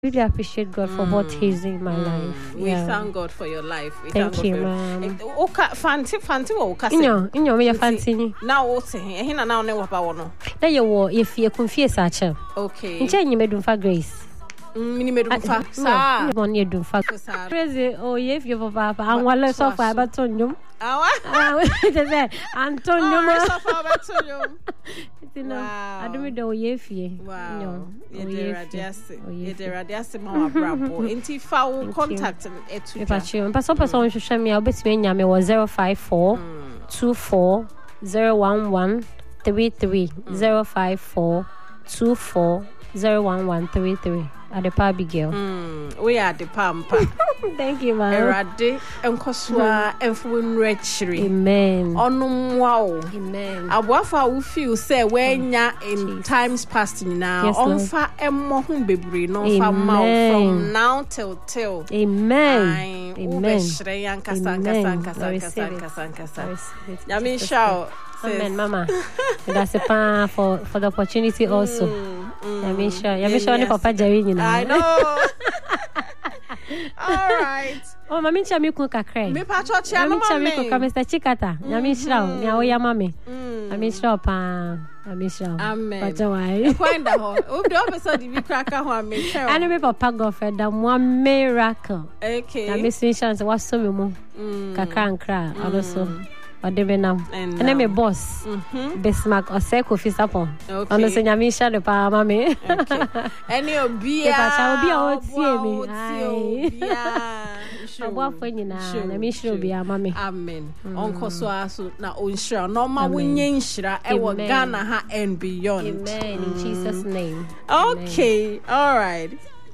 really appreciate God for what He's in my life. We thank God for your life. Thank you, ma'am. Fancy wo kase. Inyo me fancy ni. Na wo se he na na ne wo ba wo no. Na ye wo ye fie confess ache. Okay. Nche nyi medumfa Grace. Mini medumfa. Sa. No, bon ye dumfa. Crazy oh ye fie papa anwale so fa ba tonjum. Awa. Just Antonio ma. So fa ba tonjum. Wow. Adumi do ye fie. Wow. Ye de radiase ma wa brabo. Enti fa wo contact etu. Me person social media obetime nya me was 054 24 011 33 054 24 01133 Adepa Abigail. We are the pampa. Thank you, ma'am. Erade enkoswa enfo nrechiri. Amen. Onum wow. Amen. Aboafa wo feel say wenya in times past now. Onfa emmo hu bebre no fa mouth from now till. Amen. Amen. Yami shao. Amen, Mama. That's a pan for the opportunity also. Yami shao ni Papa Jerry ni na. I know. All right. Oh, mami chami ku kakrai. Me pa cho chia mami mama chami me. ku ka Mr. Chikata. Yami shao ni awoya mami. Yami shao pa. Yami shao. Amen. Pacha wai. Kwenda ho. O do episode bi kraka ho me shao. Ani me Papa go for the one miracle. Okay. Yami sin chance was so me mo. Kakra nkra also. Odebenam. And me boss. Bismarck Oseko Fisapon. Okay. Ono se nyami sha de pa mami. Okay. Any obia. Pacha obia o tie me. Ai. Aboafo nyina na me hira obia mami. Amen. Onko so aso na onhira. No ma wonye nhira e wo Ghana ha and beyond. Amen in Jesus name. Okay. All right.